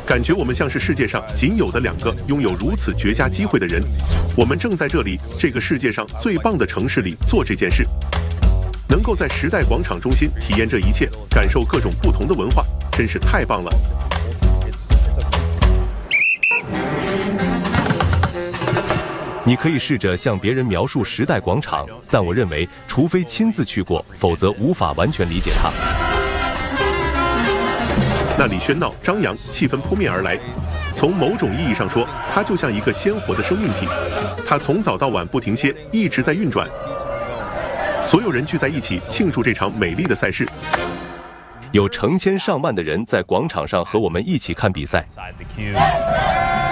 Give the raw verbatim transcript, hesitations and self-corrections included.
感觉我们像是世界上仅有的两个拥有如此绝佳机会的人。我们正在这里，这个世界上最棒的城市里做这件事。能够在时代广场中心体验这一切，感受各种不同的文化，真是太棒了。 你可以试着向别人描述时代广场，但我认为，除非亲自去过，否则无法完全理解它。 那里喧闹张扬，气氛扑面而来。从某种意义上说，它就像一个鲜活的生命体，它从早到晚不停歇，一直在运转。所有人聚在一起庆祝这场美丽的赛事， 有成千上万的人在广场上和我们一起看比赛。